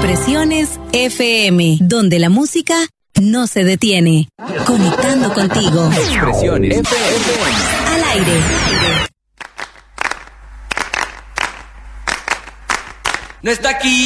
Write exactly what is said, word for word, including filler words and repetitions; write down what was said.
Expresiones F M, donde la música no se detiene. Conectando contigo. Expresiones F M. Al aire. No está aquí.